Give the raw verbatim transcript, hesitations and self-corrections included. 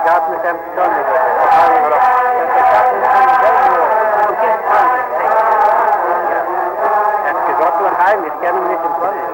gehad mit dem Sonne. Das habe ich gedacht. Das hat uns schon selber. Und jetzt kann ich es. Er hat gesagt, du heim, ich kenne ihn nicht im Sonne.